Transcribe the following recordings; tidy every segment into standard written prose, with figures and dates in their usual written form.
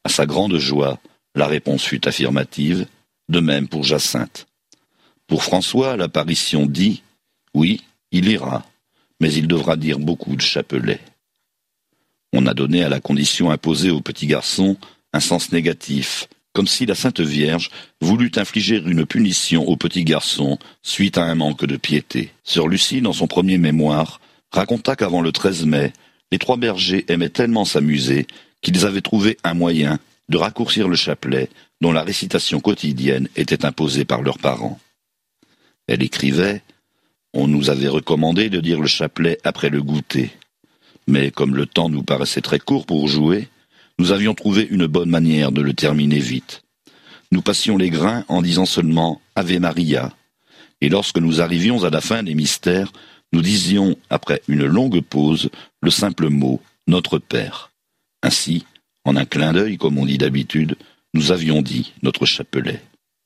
À sa grande joie, la réponse fut affirmative, de même pour Jacinthe. Pour François, l'apparition dit « Oui, il ira, mais il devra dire beaucoup de chapelets. » On a donné à la condition imposée au petit garçon un sens négatif, comme si la Sainte Vierge voulut infliger une punition au petit garçon suite à un manque de piété. Sœur Lucie, dans son premier mémoire, raconta qu'avant le 13 mai, les trois bergers aimaient tellement s'amuser qu'ils avaient trouvé un moyen de raccourcir le chapelet dont la récitation quotidienne était imposée par leurs parents. Elle écrivait « On nous avait recommandé de dire le chapelet après le goûter. Mais comme le temps nous paraissait très court pour jouer, nous avions trouvé une bonne manière de le terminer vite. Nous passions les grains en disant seulement « Ave Maria ». Et lorsque nous arrivions à la fin des mystères, nous disions, après une longue pause, le simple mot « Notre Père ». Ainsi, en un clin d'œil, comme on dit d'habitude, nous avions dit notre chapelet.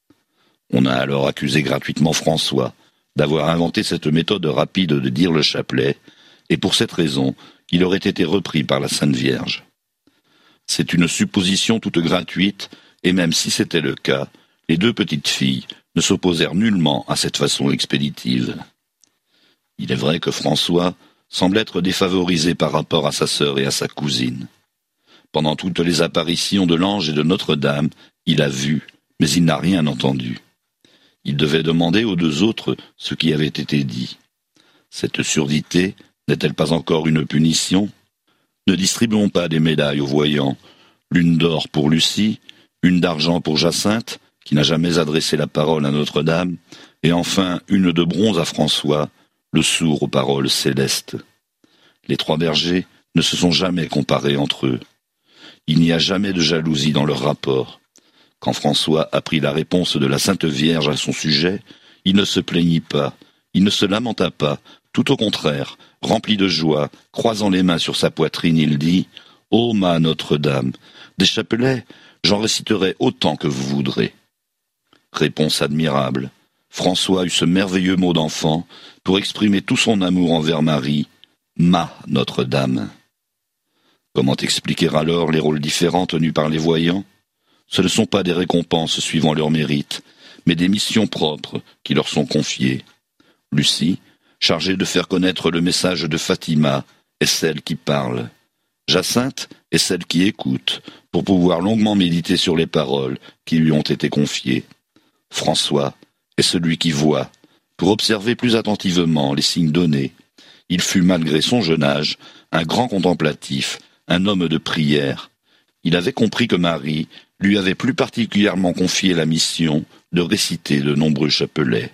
On a alors accusé gratuitement François d'avoir inventé cette méthode rapide de dire le chapelet, et pour cette raison, il aurait été repris par la Sainte Vierge. C'est une supposition toute gratuite, et même si c'était le cas, les deux petites filles ne s'opposèrent nullement à cette façon expéditive. Il est vrai que François semble être défavorisé par rapport à sa sœur et à sa cousine. Pendant toutes les apparitions de l'ange et de Notre-Dame, il a vu, mais il n'a rien entendu. Il devait demander aux deux autres ce qui avait été dit. Cette surdité n'est-elle pas encore une punition ? Ne distribuons pas des médailles aux voyants, l'une d'or pour Lucie, une d'argent pour Jacinthe, qui n'a jamais adressé la parole à Notre-Dame, et enfin une de bronze à François, le sourd aux paroles célestes. Les trois bergers ne se sont jamais comparés entre eux. Il n'y a jamais de jalousie dans leur rapport. Quand François apprit la réponse de la Sainte Vierge à son sujet, il ne se plaignit pas, il ne se lamenta pas, tout au contraire, rempli de joie, croisant les mains sur sa poitrine, il dit « Ô ma Notre-Dame, des chapelets, j'en réciterai autant que vous voudrez. » Réponse admirable. François eut ce merveilleux mot d'enfant pour exprimer tout son amour envers Marie, « Ma Notre-Dame ». Comment expliquer alors les rôles différents tenus par les voyants ? Ce ne sont pas des récompenses suivant leur mérite, mais des missions propres qui leur sont confiées. Lucie, chargée de faire connaître le message de Fatima, est celle qui parle. Jacinthe est celle qui écoute, pour pouvoir longuement méditer sur les paroles qui lui ont été confiées. François est celui qui voit, pour observer plus attentivement les signes donnés. Il fut, malgré son jeune âge, un grand contemplatif, un homme de prière. Il avait compris que Marie lui avait plus particulièrement confié la mission de réciter de nombreux chapelets.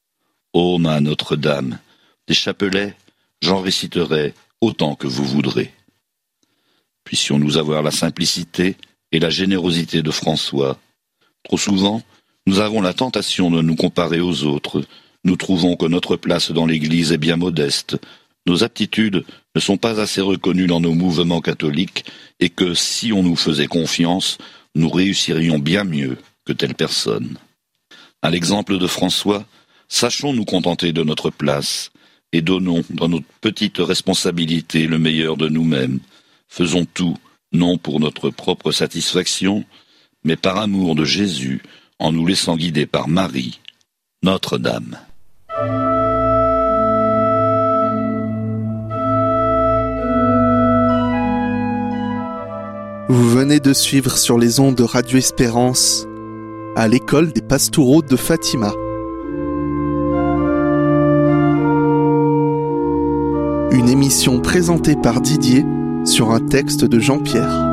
Ô ma Notre-Dame, des chapelets, j'en réciterai autant que vous voudrez. Puissions-nous avoir la simplicité et la générosité de François. Trop souvent, nous avons la tentation de nous comparer aux autres. Nous trouvons que notre place dans l'Église est bien modeste. Nos aptitudes ne sont pas assez reconnues dans nos mouvements catholiques et que, si on nous faisait confiance, nous réussirions bien mieux que telle personne. À l'exemple de François, sachons nous contenter de notre place et donnons dans notre petite responsabilité le meilleur de nous-mêmes. Faisons tout, non pour notre propre satisfaction, mais par amour de Jésus, en nous laissant guider par Marie, Notre-Dame. Vous venez de suivre sur les ondes de Radio Espérance à l'école des pastoraux de Fatima. Une émission présentée par Didier sur un texte de Jean-Pierre.